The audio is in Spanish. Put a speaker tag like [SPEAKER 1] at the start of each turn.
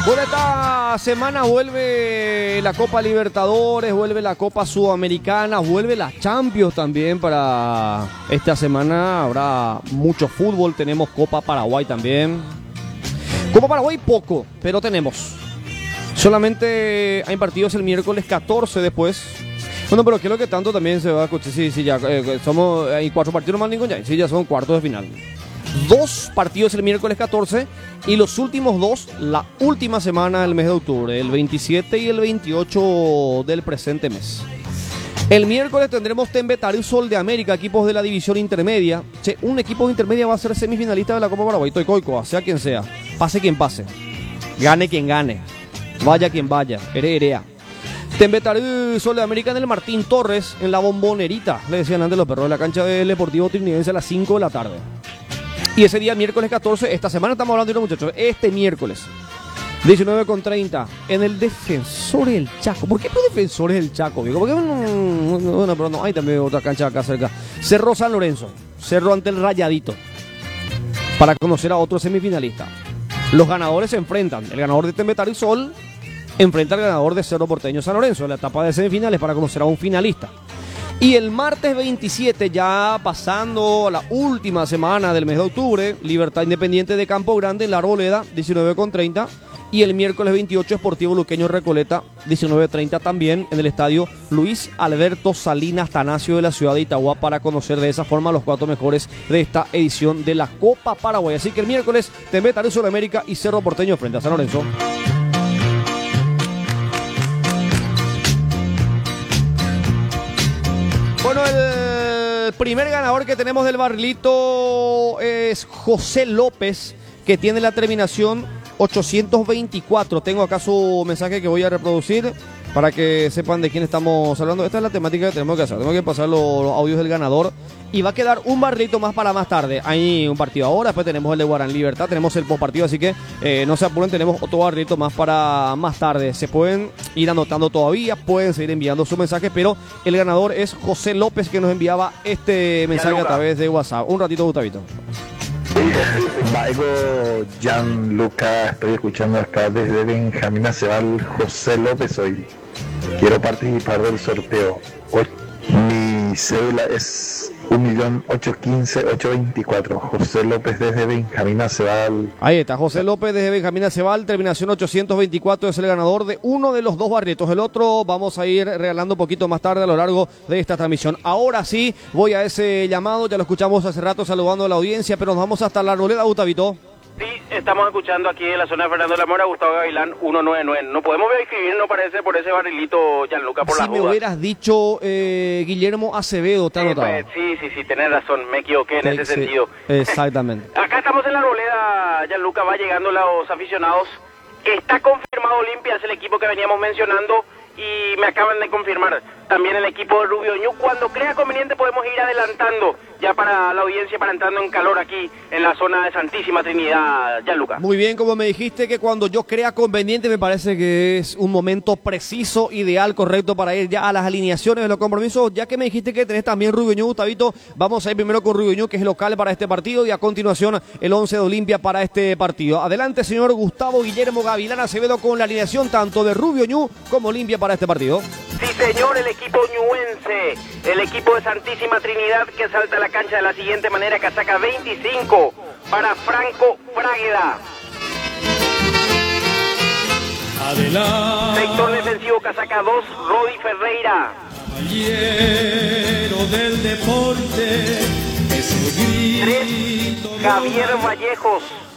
[SPEAKER 1] Bueno, esta semana vuelve la Copa Libertadores, vuelve la Copa Sudamericana, vuelve la Champions también para esta semana. Habrá mucho fútbol, tenemos Copa Paraguay también. Copa Paraguay poco, pero tenemos. Solamente hay partidos el miércoles 14 después. Bueno, pero creo que tanto también se va a escuchar. Sí, ya hay 4 partidos más, Nico, ya. Sí, ya son cuartos de final. 2 partidos el miércoles 14 y los últimos 2 la última semana del mes de octubre, el 27 y el 28 del presente mes. El miércoles tendremos Tembetario y Sol de América, equipos de la división intermedia. Che, un equipo de intermedia va a ser semifinalista de la Copa Paraguay, Toicoicoa, sea quien sea, pase quien pase, gane quien gane, vaya quien vaya, herea. Tembetario y Sol de América en el Martín Torres, en la Bombonerita, le decían antes los perros, de la cancha del Deportivo Trinidense a las 5 de la tarde. Y ese día, miércoles 14, esta semana estamos hablando de los muchachos, este miércoles, 19:30, en el Defensor del Chaco. ¿Por qué no Defensores del Chaco, viejo? Porque bueno, pero no, hay también otra cancha acá cerca. Cerro San Lorenzo, Cerro ante el Rayadito, para conocer a otro semifinalista. Los ganadores se enfrentan, el ganador de Tembetario y Sol enfrenta al ganador de Cerro Porteño San Lorenzo, en la etapa de semifinales para conocer a un finalista. Y el martes 27, ya pasando la última semana del mes de octubre, Libertad Independiente de Campo Grande en La Arboleda, 19:30. Y el miércoles 28, Sportivo Luqueño Recoleta, 19:30 también en el estadio Luis Alberto Salinas Tanacio de la ciudad de Itagua, para conocer de esa forma los 4 mejores de esta edición de la Copa Paraguay. Así que el miércoles, Tembetario Sudamérica y Cerro Porteño frente a San Lorenzo. Bueno, el primer ganador que tenemos del barrilito es José López, que tiene la terminación 824. Tengo acá su mensaje que voy a reproducir para que sepan de quién estamos hablando. Esta es la temática que tenemos que hacer. Tenemos que pasar los audios del ganador. Y va a quedar un barrilito más para más tarde. Hay un partido ahora, después tenemos el de Guarán Libertad, tenemos el postpartido, así que no se apuren, tenemos otro barrilito más para más tarde. Se pueden ir anotando todavía, pueden seguir enviando su mensaje, pero el ganador es José López, que nos enviaba este mensaje a través de WhatsApp. Un ratito, Gustavito.
[SPEAKER 2] Maigo Gianluca, estoy escuchando acá desde Benjamín Acebal. José López hoy. Quiero participar del sorteo. Mi cédula es 1.815.824. José López desde Benjamín Acebal.
[SPEAKER 1] Ahí está, José López desde Benjamín Acebal, terminación 824, es el ganador de uno de los 2 barritos. El otro vamos a ir regalando un poquito más tarde a lo largo de esta transmisión. Ahora sí, voy a ese llamado, ya lo escuchamos hace rato saludando a la audiencia, pero nos vamos hasta La Arboleda, Gustavito.
[SPEAKER 3] Sí, estamos escuchando aquí en la zona de Fernando de la Mora, Gustavo Gavilán 199. No podemos escribir, no parece, por ese barrilito, Gianluca, por
[SPEAKER 1] si
[SPEAKER 3] las
[SPEAKER 1] me
[SPEAKER 3] dudas.
[SPEAKER 1] hubieras dicho Guillermo Acevedo, ¿te anotado?
[SPEAKER 3] Sí, tenés razón, me equivoqué en ese sentido.
[SPEAKER 1] Exactamente.
[SPEAKER 3] Acá estamos en La Arboleda, Gianluca, va llegando los aficionados. Está confirmado Olimpia, es el equipo que veníamos mencionando, y me acaban de confirmar también el equipo de Rubio Ñu. Cuando crea conveniente podemos ir adelantando ya para la audiencia, para entrando en calor aquí en la zona de Santísima Trinidad, Gianluca.
[SPEAKER 1] Muy bien, como me dijiste que cuando yo crea conveniente, me parece que es un momento preciso, ideal, correcto para ir ya a las alineaciones de los compromisos. Ya que me dijiste que tenés también Rubio Ñu, Gustavito, vamos a ir primero con Rubio Ñu, que es el local para este partido, y a continuación el 11 de Olimpia para este partido. Adelante, señor Gustavo Guillermo Gavilán Acevedo, con la alineación tanto de Rubio Ñu como Olimpia para este partido.
[SPEAKER 3] Sí, señor, el equipo ñuense, el equipo de Santísima Trinidad, que salta a la cancha de la siguiente manera: casaca 25 para Franco Frágueda.
[SPEAKER 4] Adelante.
[SPEAKER 3] Sector defensivo, casaca 2, Rodi Ferreira.
[SPEAKER 4] Caballero del deporte, ese grito
[SPEAKER 3] 3, Javier Vallejos.